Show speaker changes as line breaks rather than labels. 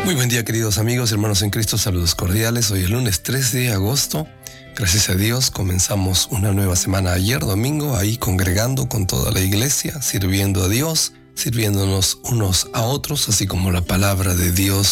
Muy buen día, queridos amigos, hermanos en Cristo, saludos cordiales. Hoy es lunes 3 de agosto. Gracias a Dios comenzamos una nueva semana ayer, domingo, ahí congregando con toda la iglesia, sirviendo a Dios, sirviéndonos unos a otros, así como la palabra de Dios